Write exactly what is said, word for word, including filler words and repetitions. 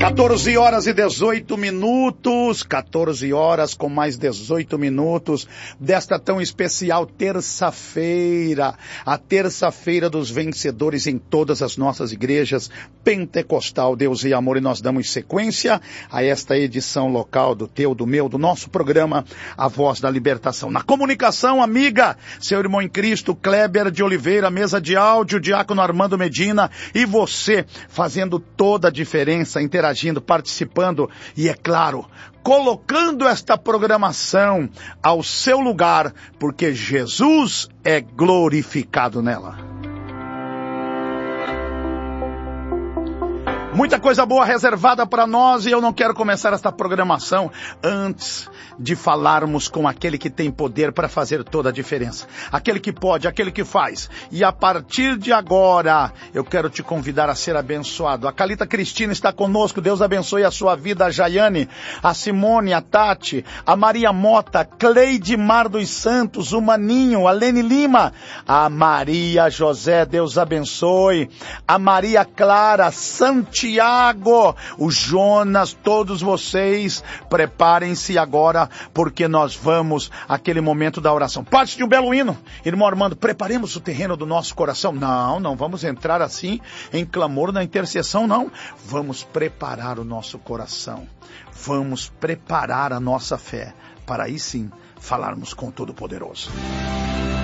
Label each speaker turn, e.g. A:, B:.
A: quatorze horas e dezoito minutos, quatorze horas com mais dezoito minutos desta tão especial terça-feira, a terça-feira dos vencedores em todas as nossas igrejas pentecostal, Deus e Amor, e nós damos sequência a esta edição local do teu, do meu, do nosso programa, A Voz da Libertação. Na comunicação, amiga, seu irmão em Cristo, Kleber de Oliveira, mesa de áudio, diácono Armando Medina, e você fazendo toda a diferença, interagindo, participando e, é claro, colocando esta programação ao seu lugar, porque Jesus é glorificado nela. Muita coisa boa reservada para nós, e eu não quero começar esta programação antes de falarmos com aquele que tem poder para fazer toda a diferença. Aquele que pode, aquele que faz. E a partir de agora, eu quero te convidar a ser abençoado. A Calita Cristina está conosco, Deus abençoe a sua vida, a Jaiane, a Simone, a Tati, a Maria Mota, Cleide Mar dos Santos, o Maninho, a Lene Lima, a Maria José, Deus abençoe, a Maria Clara, Santiago, Tiago, o Jonas, todos vocês, preparem-se agora, porque nós vamos àquele momento da oração. Parte de um belo hino. Irmão Armando, preparemos o terreno do nosso coração. Não, não vamos entrar assim em clamor na intercessão, não. Vamos preparar o nosso coração. Vamos preparar a nossa fé, para aí sim falarmos com o Todo-Poderoso.